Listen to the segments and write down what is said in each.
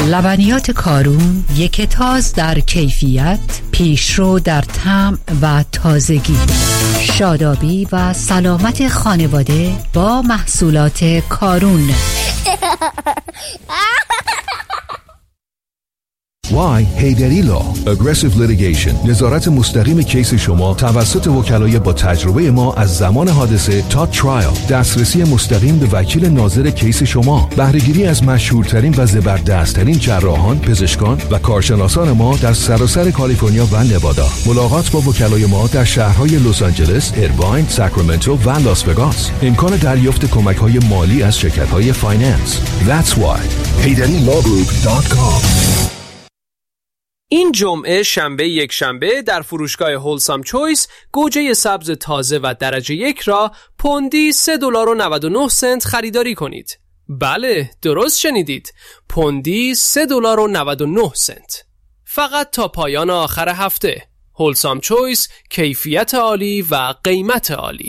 لبنیات کارون، یک تاز در کیفیت، پیشرو در طعم و تازگی. شادابی و سلامت خانواده با محصولات کارون. وای هیدری لا Aggressive Litigation، نظارت مستقیم کیس شما توسط وکلای با تجربه ما از زمان حادثه تا ترایل، دسترسی مستقیم به وکیل ناظر کیس شما، بهره‌گیری از مشهورترین و زبردستترین جراحان، پزشکان و کارشناسان ما در سراسر کالیفرنیا و نوادا. ملاقات با وکلای ما در شهرهای لس آنجلس، ایرواین، ساکرامنتو و لاس وگاس. امکان دریافت کمک‌های مالی از شرکت‌های فایننس. That's why HeyDaddyLawGroup.com. این جمعه شنبه یک شنبه در فروشگاه هولسام چویس گوجه سبز تازه و درجه 1 را پوندی $3.99 خریداری کنید. بله درست شنیدید، پوندی $3.99 فقط تا پایان آخر هفته. هولسام چویس، کیفیت عالی و قیمت عالی.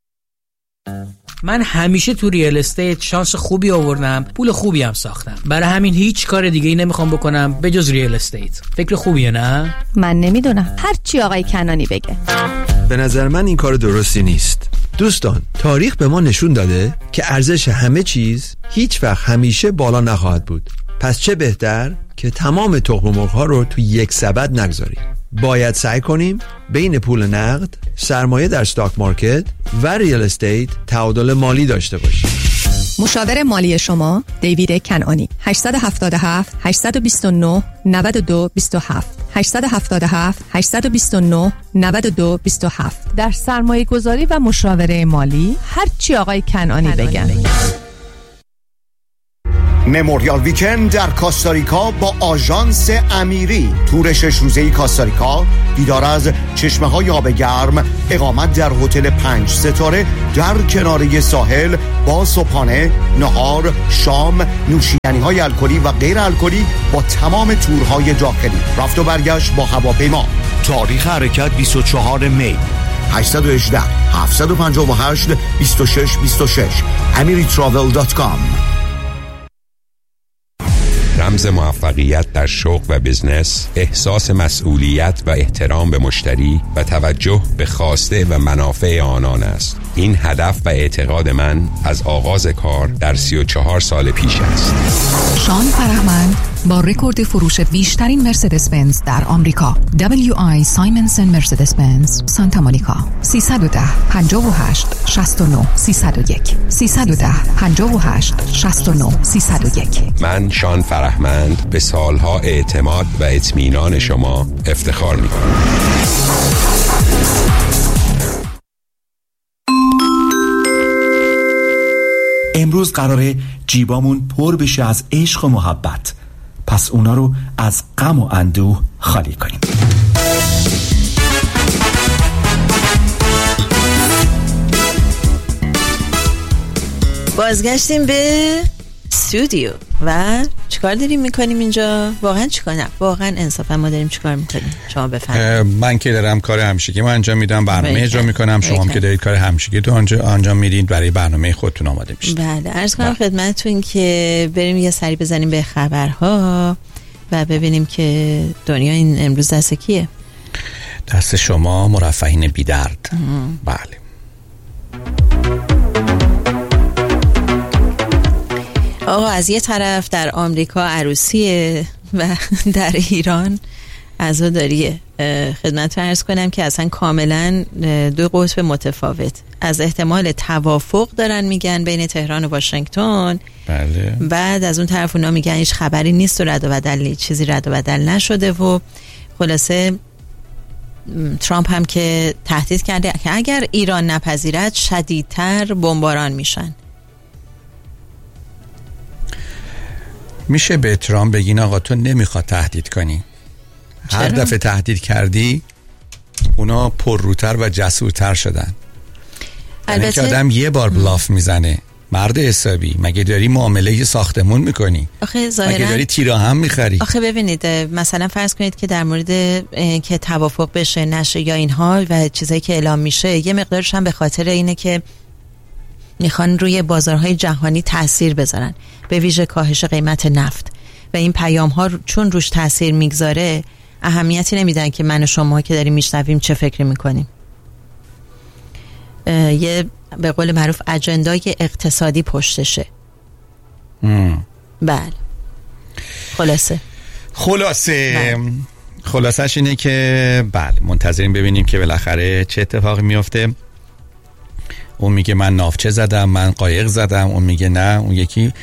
من همیشه تو ریال استیت شانس خوبی آوردم، پول خوبی هم ساختم. برای همین هیچ کار دیگه ای نمیخوام بکنم به جز ریال استیت. فکر خوبیه نه؟ من نمیدونم، هر چی آقای کنانی بگه. به نظر من این کار درستی نیست. دوستان، تاریخ به ما نشون داده که ارزش همه چیز هیچ وقت همیشه بالا نخواهد بود. پس چه بهتر که تمام تخم مرغ‌ها رو تو یک سبد نگذاریم. باید سعی کنیم بین پول نقد، سرمایه در استاک مارکت و ریال استیت تعادل مالی داشته باشیم. مشاور مالی شما دیوید کنعانی. 877 829 9227 877 829 9227. در سرمایه گذاری و مشاوره مالی هر چی آقای کنعانی بگن. مموریال ویکند در کاستاریکا با آژانس امیری. تور 6 روزه‌ای کاستاریکا، دیدار از چشمه‌های آب گرم، اقامت در هتل 5 ستاره در کناره ساحل با صبحانه، نهار، شام، نوشیدنی‌های الکلی و غیر الکلی با تمام تورهای داخلی. رفت و برگشت با هواپیما. تاریخ حرکت 24 می. 818 758 2626 amiritravel.com. رمز موفقیت در شغل و بزنس، احساس مسئولیت و احترام به مشتری و توجه به خواسته و منافع آنان است. این هدف و اعتقاد من از آغاز کار در 34 سال پیش است. شان فرهمند با رکورد فروش بیشترین مرسدس بنز در آمریکا، WI سایمنسن مرسدس بنز سانتا مونیکا. 310 58 69 301 310 58 69 301. من شان فرهمند به سالها اعتماد و اطمینان شما افتخار می‌کنم. امروز قراره جیبامون پر بشه از عشق و محبت، پس اونا رو از غم و اندوه خالی کنیم. بازگشتیم به استودیو و چیکار داریم میکنیم اینجا؟ واقعا چیکار؟ نه واقعا انصافا ما داریم چیکار میکنیم؟ شما بفرمایید. من که دارم کار همیشگی ما انجام میدم، برنامه اجرا میکنم، شما هم که دارید کار همیشگی تو انجام میدید، برای برنامه خودتون آماده میشید. بله، عرض کنم خدمتتون که بریم یه سری بزنیم به خبرها و ببینیم که دنیا این امروز دست کیه؟ دست شما مرفهین بی‌درد. بله. آقا از یه طرف در آمریکا عروسیه و در ایران عزاداریه. خدمتتون عرض کنم که اصلا کاملا دو قطب متفاوت. از احتمال توافق دارن میگن بین تهران و واشنگتن. بله. بعد از اون طرف اونا میگن هیچ خبری نیست و رد و بدل چیزی رد و بدل نشده و خلاصه ترامپ هم که تهدید کرده که اگر ایران نپذیرد شدیدتر بمباران میشن. میشه به ترامپ بگین آقا تو نمیخواد تهدید کنی؟ هر دفعه تهدید کردی اونا پرروتر و جسورتر شدن. البته که آدم یه بار بلاف میزنه، مرد حسابی، مگه داری معامله ساختمون میکنی؟ آخه ظاهرا مگه داری تیرا هم میخری؟ آخه ببینید مثلا فرض کنید که در مورد که توافق بشه نشه یا این حال و چیزایی که اعلام میشه یه مقدارش هم به خاطر اینه که میخوان روی بازارهای جهانی تأثیر بذارن، به ویژه کاهش قیمت نفت و این پیام ها چون روش تاثیر میگذاره اهمیتی نمیدن که من و شما که داریم میشنویم چه فکری میکنیم. یه به قول معروف اجندای اقتصادی پشتشه. بله. خلاصش اینه که بله منتظریم ببینیم که بالاخره چه اتفاقی میفته. اون میگه من ناوچه زدم، من قایق زدم، اون میگه نه، اون یکی.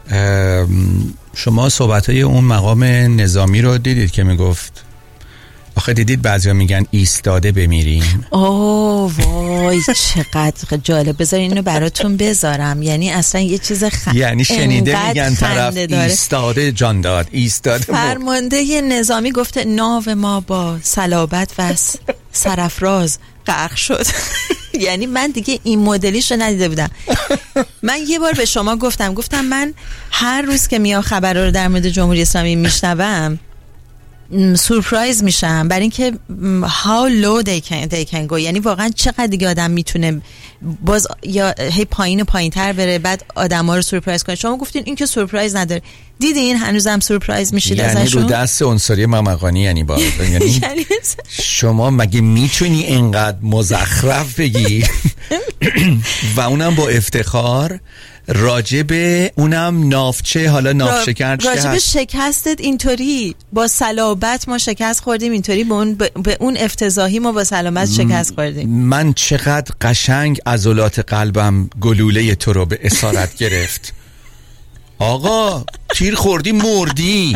شما صحبتهای اون مقام نظامی رو دیدید که میگفت آخه دیدید بعضیا میگن ایستاده بمیریم. وای چقدر جالب. بذارین اینو براتون بذارم. یعنی اصلا یه چیز یعنی شنیده میگن طرف ایستاده جان داد، ایستاده. فرمانده نظامی گفته ناو ما با صلابت و سرافراز غرق شد. یعنی من دیگه این مدلیش رو ندیده بودم. من یه بار به شما گفتم من هر روز که میام خبر رو در مورد جمهوری اسلامی میشنوم سورپرایز میشم برای اینکه how low they can go. یعنی واقعا چقدر دیگه آدم میتونه باز یا هی پایین و پایین تر بره بعد آدما رو سورپرایز کنه. شما گفتین این که سورپرایز نداره، دیدین هنوزم سورپرایز میشید ازشون. یعنی رو دست عنصری ممقانی. یعنی یعنی شما مگه میتونی اینقدر مزخرف بگی و اونم با افتخار راجب اونم نافچه، حالا نافشکر چه هست؟ راجب شکستت اینطوری با صلابت ما شکست خوردیم، اینطوری به اون افتضاحی ما با سلامت شکست خوردیم. من چقدر قشنگ عضلات قلبم گلوله تو رو به اسارت گرفت. آقا تیر خوردی مردی.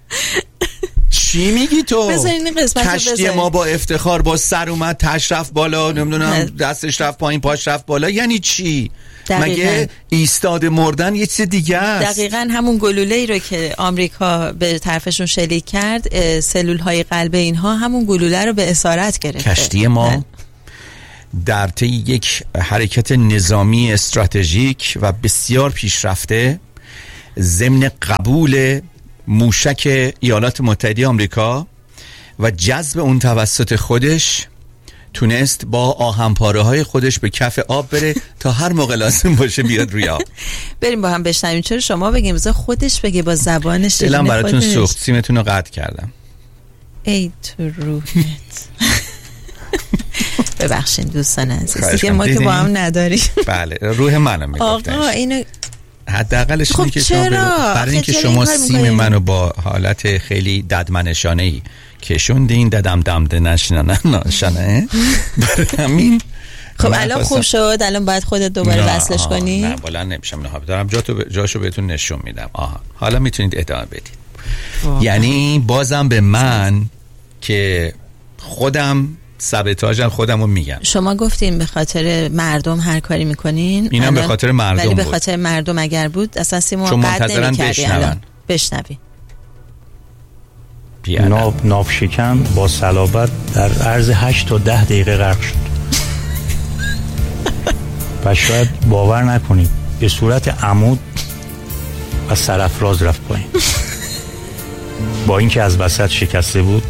چی میگی تو؟ کشتی ما با افتخار با سر اومد، تش رفت بالا، نمیدونم دستش رفت پایین، پاش رفت بالا. یعنی چی؟ دقیقاً. مگه ایستاده مردن یه چیز دیگه است؟ دقیقاً همون گلوله‌ای رو که آمریکا به طرفشون شلیک کرد، سلول‌های قلب اینها همون گلوله رو به اسارت گرفت. کشتی ما در طی یک حرکت نظامی استراتژیک و بسیار پیشرفته ضمن قبول موشک ایالات متحده آمریکا و جذب اون توسط خودش تونست با آهنپاره‌های خودش به کف آب بره تا هر موقع لازم باشه بیاد روی آب. بریم با هم بشنویم. چرا شما بگیم بذار خودش بگه با زبانش؟ دلم براتون سوخت، سیمتون رو قطع کردم. ای تو روحت. ببخشید دوستان عزیز دیگه ما که با هم نداریم. بله روح منو میگفتش. آقا اینو حداقلش اینه که شما برای اینکه شما سیم منو با حالت خیلی ددمنشانه‌ای کشوندین ددم دمده نشنه برای همین. خب الان خوب شد، الان باید خودت دوباره وصلش کنی. نه بلند نمیشم، نه دارم جاشو بهتون نشون میدم. حالا میتونید ادامه بدید. یعنی بازم به من که خودم سابتاژم خودمو میگم. شما گفتین به خاطر مردم هر کاری میکنین، اینم به خاطر مردم ولی بود. به خاطر مردم اگر بود اصلا سیمو قد نمی‌کردی. الان بشنوی. ناو شکم با صلابت در عرض 8 تا 10 دقیقه غرق شد و شاید باور نکنید به صورت عمود و سرافراز رفت پایین با اینکه از وسط شکسته بود.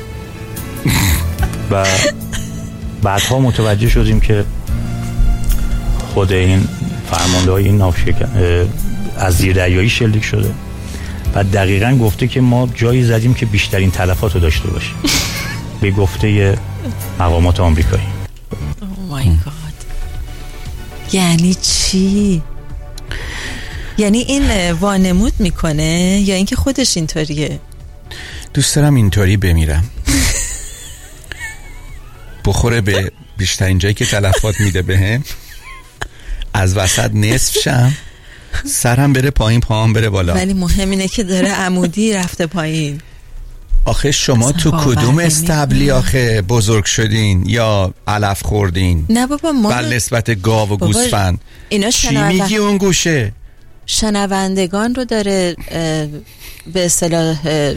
و بعدها متوجه شدیم که خود این فرمانده های این ناو از زیردریایی شلیک شده و دقیقاً گفته که ما جایی زدیم که بیشترین تلفات رو داشته باشیم به گفته مقامات آمریکایی. Oh my God. یعنی چی؟ یعنی این وانمود میکنه یا اینکه خودش اینطوریه؟ دوست دارم اینطوری بمیرم، بخوره به بیشترین جایی که تلفات میده بهم، از وسط نصف شم، سرم بره پایین پاهم بره بالا. ولی مهم اینه که داره عمودی رفته پایین. آخه شما تو کدوم استبلی آخه بزرگ شدین یا علف خوردین؟ نه بابا ما بر نسبت گاو و گوسفند. چی میگی اون گوشه؟ شنوندگان رو داره به اصطلاح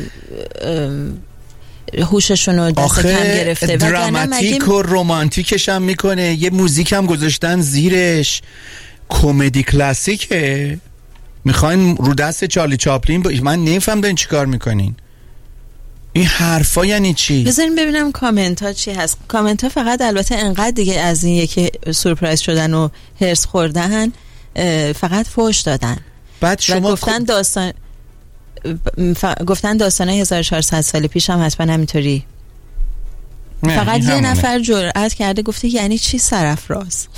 هوششون رو دست کم گرفته. آخه دراماتیک و رومانتیکش هم میکنه، یه موزیک هم گذاشتن زیرش، کمدی کلاسیکه. میخواین رو دست چارلی چاپلین من نمیفهم دارین چی کار میکنین. این حرفا یعنی چی؟ بذارین ببینم کامنت ها چی هست. کامنت ها فقط البته انقدر دیگه از این یکی سورپرایز شدن و هرس خوردن، فقط فوش دادن. بعد شما گفتن داستان گفتن داستانای 1400 سال پیش هم حتما همینطوری. فقط یه نفر جرأت کرده گفته یعنی چی سرافراز.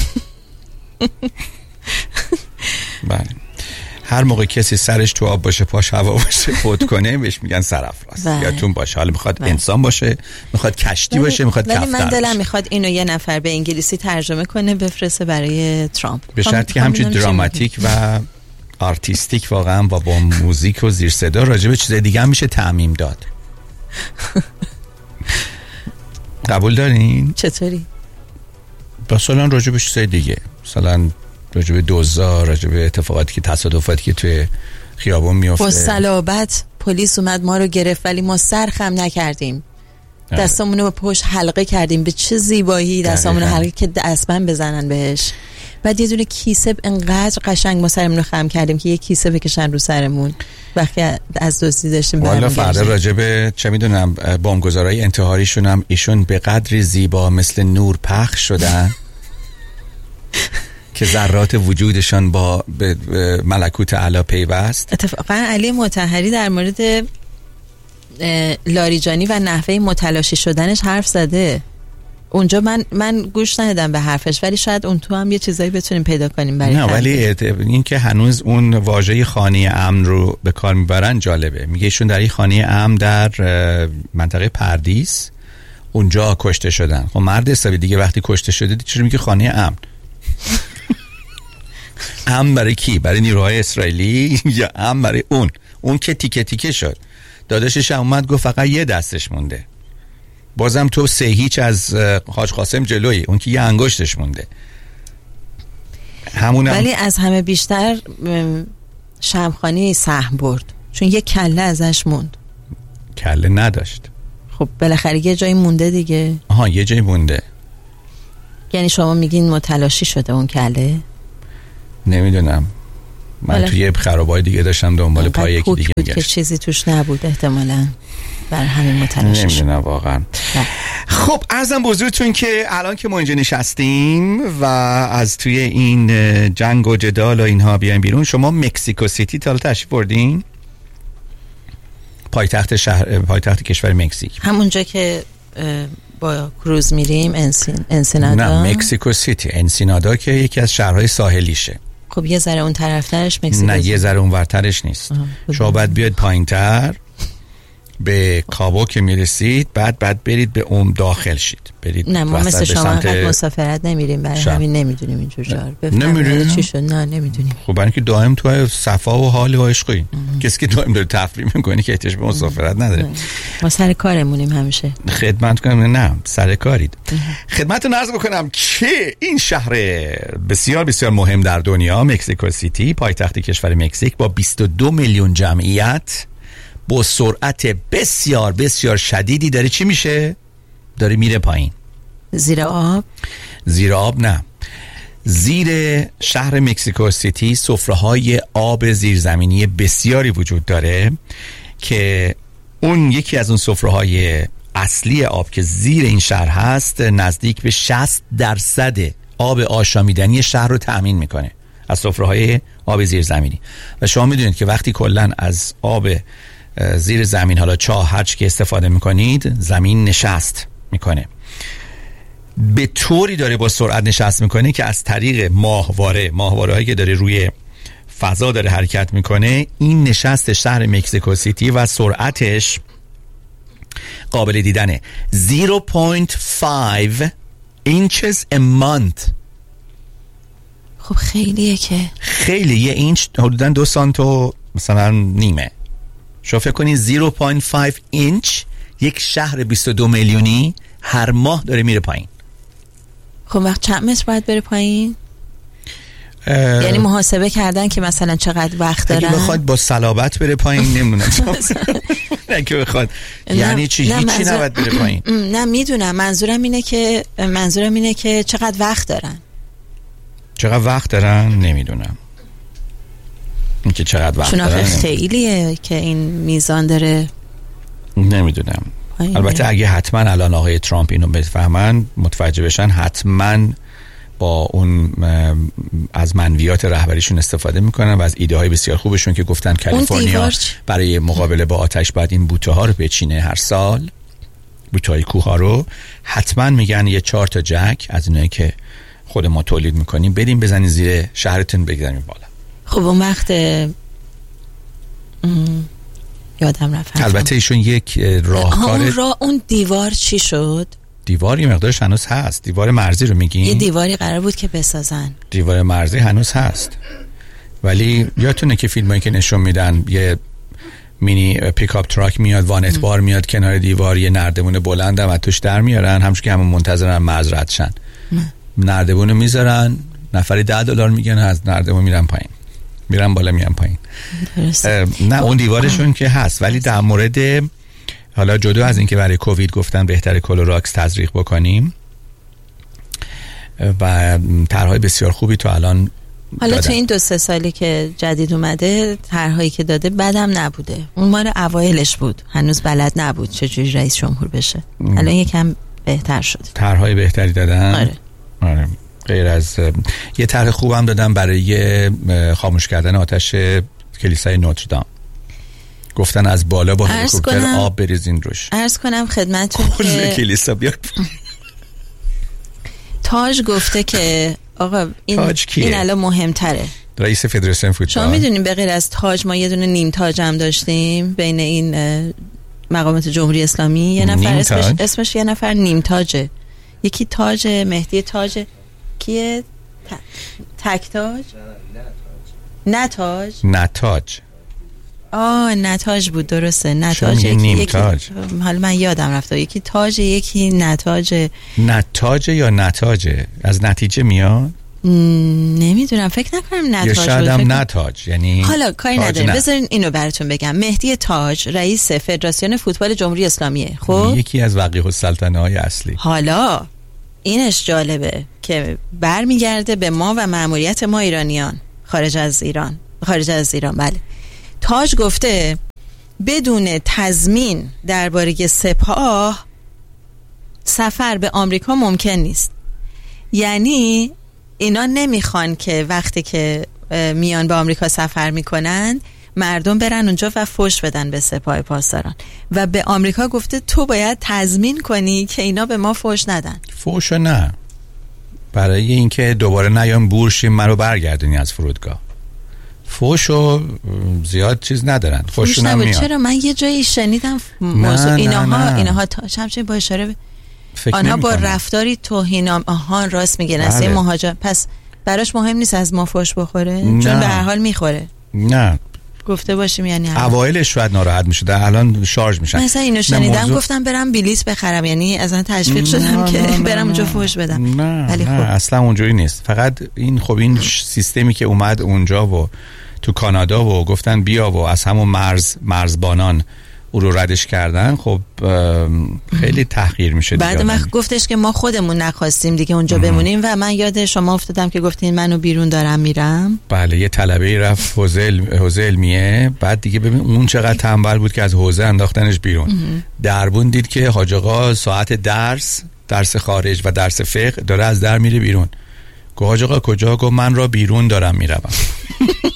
بله. هر موقع کسی سرش تو آب باشه پاش هوا باشه فوت کنه بهش میگن سرافراز. یادتون باشه. حالا میخواد انسان باشه، میخواد کشتی باشه، میخواد کفتر باشه. ولی من دلم میخواد اینو یه نفر به انگلیسی ترجمه کنه بفرسته برای ترامپ. به شرطی که همچین دراماتیک و آرتیستیک واقعا با موزیک و زیر صدا راجع به چیز دیگه هم میشه تعمیم داد. قبول دارین؟ چطوری؟ مثلا راجع به چیز دیگه، مثلا راجع به دوزار، راجع به اتفاقاتی که تصادفاتی که توی خیابون میفته. با صلابت پلیس اومد ما رو گرفت ولی ما سر خم نکردیم. دستامونو به پشت حلقه کردیم. به چه زیبایی دستامونو حلقه که دستبند بزنن بهش. بعد یه دونه کیسه انقدر قشنگ ما سرمون رو خم کردیم که یه کیسه بکشن رو سرمون وقتی از دزدی داشتیم. والا فردا راجع به چه میدونم بمبگذارای انتحاریشون هم ایشون به قدری زیبا مثل نور پخش شدن که ذرات وجودشان با ملکوت اعلی پیوست. اتفاقا علی مطهری در مورد لاریجانی و نحوه متلاشی شدنش حرف زده. اونجا من گوش ندادم به حرفش، ولی شاید اون تو هم یه چیزایی بتونیم پیدا کنیم برای نه، ولی این که هنوز اون واژه خانه امن رو به کار میبرن جالبه. میگه ایشون در این خانه امن در منطقه پردیس اونجا کشته شدن. خب مرد حسابی دیگه وقتی کشته شده چرا میگه خانه امن؟ امن برای کی؟ برای نیروهای اسرائیلی یا امن برای اون که تیکه تیکه شد؟ داداشش اومد گفت فقط یه دستش مونده. بازم تو 3-0 از حاج قاسم جلوی اون که یه انگشتش مونده. ولی از همه بیشتر شمخانی سهم برد چون یه کله ازش موند. کله نداشت. خب بالاخره یه جایی مونده دیگه. آها یه جایی مونده. یعنی شما میگین متلاشی شده اون کله؟ نمیدونم. من توی خرابای دیگه داشتم دنبال پای یکی دیگه میگشت که چیزی توش نبود احتمالاً بر همین متلاشی. نمیدونم واقعا. خب عرضم بزرگتون که الان که ما اینجا نشستیم و از توی این جنگ و جدال و اینها بیایم بیرون، شما مکزیکو سیتی تا تشریف بردین؟ پایتخت کشور مکزیک، همونجا که با کروز میریم. انسینادا. نه مکزیکو سیتی، انسینادا که یکی از شهرهای ساحلیشه. خب یه ذره اون طرفترش مکزیکو. نه یه ذره اون ورترش نیست. شما باید بیاد پایینتر به کابو که میرسید، بعد برید به اون داخل شید. برید. نه ما مثل شما انقدر مسافرت نمیریم، برای همین نمیدونیم اینجور جا. نمیدونیم چی شد؟ نه نمیدونیم. خب برای اینکه دائم تو صفا و حال و عشقی. کسی که دائم داره تفریح میکنه که احتیاج به مسافرت نداره. ما سر کارمونیم همیشه. خدمت کنم. نه سر کارید. خدمتتون عرض بکنم که این شهر بسیار بسیار مهم در دنیا، مکزیکو سیتی، پایتخت کشور مکزیک، با 22 میلیون جمعیت، با سرعت بسیار بسیار شدیدی داره چی میشه؟ داره میره پایین. زیر آب؟ زیر آب نه. زیر شهر مکزیکو سیتی سفره‌های آب زیرزمینی بسیاری وجود داره که اون یکی از اون سفره‌های اصلی آب که زیر این شهر هست نزدیک به 60% آب آشامیدنی شهر رو تأمین میکنه از سفره‌های آب زیرزمینی. و شما میدونید که وقتی کلاً از آب زیر زمین، حالا چاه، هرچی که استفاده میکنید، زمین نشست میکنه. به طوری داره با سرعت نشست میکنه که از طریق ماهواره هایی که داره روی فضا داره حرکت میکنه، این نشست شهر مکزیکو سیتی و سرعتش قابل دیدنه. 0.5 inches a month. خب خیلیه که خیلی. یه اینچ حدوداً 2 سانت مثلا نیمه. شما فکر کنید 0.5 اینچ یک شهر 22 میلیونی هر ماه داره میره پایین. خب وقت چند متر باید بره پایین؟ یعنی محاسبه کردن که مثلا چقدر وقت دارن؟ اگه بخواد با صلابت بره پایین نمیدونم. نه که بخواد یعنی چی؟ هیچی نباید بره پایین. نه میدونم، منظورم اینه که چقدر وقت دارن. چقدر وقت دارن نمیدونم. این که چقدر وقت دارن خیلیه که این میزان داره. نمیدونم. البته اگه حتما الان آقای ترامپ اینو بفهمن، متوجه بشن، حتما با اون از منویات رهبریشون استفاده میکنن و از ایده های بسیار خوبشون که گفتن کالیفرنیا برای مقابله با آتش باید این بوته ها رو بچینه هر سال، بوته های کوه ها رو. حتما میگن یه 4 تا جک از اینایی که خود ما تولید میکنیم بدیم بزنین زیر شهرتون بگذاریم بالا. خب اون وقت یادم رفت. البته ایشون یک راهکار اون دیوار چی شد؟ دیواری مقدارش هنوز هست. دیوار مرزی رو میگین؟ یه دیواری قرار بود که بسازن. دیوار مرزی هنوز هست، ولی یادتونه که فیلمایی که نشون میدن یه مینی پیکاپ تراک میاد، وانت بار میاد کنار دیوار، یه نردبون بلند هم توش در میارن، همش که همون منتظرن معذرت شن. نردبونو میذارن، نفری $10 میگن، از نردبون میرن پایین، میرن بالا میرن پایین. نه اون دیوارشون که هست، ولی در مورد حالا جدا از اینکه برای کووید گفتن بهتره کلوراکس تزریق بکنیم و طرحهای بسیار خوبی تو الان حالا دادن. تو این 2-3 سالی که جدید اومده طرحهایی که داده بدم نبوده. اون مال اوایلش بود، هنوز بلد نبود چجوری رئیس جمهور بشه. الان یکم بهتر شد، طرحهای بهتری دادن. آره. غیر از یه طرح خوبم دادن برای خاموش کردن آتش کلیسای نوتردام. گفتن از بالا با هلیکوپتر آب بریزین روش. عرض کنم خدمتتون که کلیسا بیاد. تاج گفته که آقا این الان مهمتره. رئیس فدراسیون فوتبال. شما میدونیم به غیر از تاج ما یه دونه نیم تاج هم داشتیم بین این مقامات جمهوری اسلامی. یه نفر اسمش یه نفر نیم تاجه. یکی تاج مهدی تاج کیه؟ تک تاج؟ نتاج؟ نتاج بود، درسته. نتاج یکی تاج. حالا من یادم رفته یکی تاج یکی نتاج. نتاج یا نتاجه؟ از نتیجه میاد؟ نمیدونم، فکر نکنم نتاج یا شاید هم نتاج، یعنی حالا کاری نداریم. بذارین اینو براتون بگم. مهدی تاج رئیس فدراسیون فوتبال جمهوری اسلامیه. خب یکی از وقیح السلطنه های اصلی. حالا اینش جالبه که برمیگرده به ما و مأموریت ما ایرانیان خارج از ایران. بله. تاج گفته بدون تضمین درباره سپاه سفر به آمریکا ممکن نیست. یعنی اینا نمیخوان که وقتی که میان به آمریکا سفر میکنن مردم برن اونجا و فوش بدن به سپاه پاسداران، و به آمریکا گفته تو باید تضمین کنی که اینا به ما فوش ندن. فوش نه، برای اینکه دوباره نیام بورشیم منو برگردونی از فرودگاه. فوشو زیاد چیز ندارن، فوشون هم میاد. چرا من یه جایی شنیدم موضوع اینها همچنین با اشاره آنها با رفتاری توهین راست میگن از این مهاجر، پس براش مهم نیست از ما فوش بخوره؟ چون به هر حال میخوره. نه گفته باشیم یعنی اوایلش شاید ناراحت میشد، الان شارژ میشن. مثلا اینو شنیدم گفتم برم بلیط بخرم، یعنی از اون تشویق شدم که برم اونجا فوش بدم. ولی خب اصلا اونجوری نیست. فقط این خب این سیستمی که اومد اونجا و تو کانادا و گفتن بیا و از همون مرزبانان او رو ردش کردن، خب خیلی تحقیر میشه. بعد من گفتش که ما خودمون نخواستیم دیگه اونجا بمونیم و من یاد شما افتادم که گفتین منو بیرون دارم میرم. بله، یه طلبه رفت حوزه علمیه، بعد دیگه ببین اون چقدر تنبل بود که از حوزه انداختنش بیرون. دربون دید که حاج آقا ساعت درس خارج و درس فقه داره از در میره بیرون. گفت حاج آقا کجا؟ گفت من را بیرون دارم میروم.